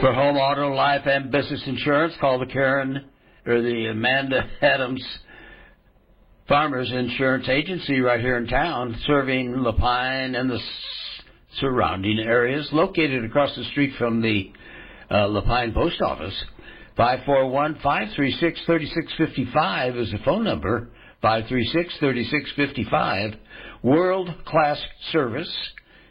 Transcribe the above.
For home, auto, life, and business insurance, call the Amanda Adams Farmers Insurance Agency right here in town, serving Lapine and the surrounding areas, located across the street from the Lapine Post Office. 541-536-3655 is the phone number, 536-3655. World-class service,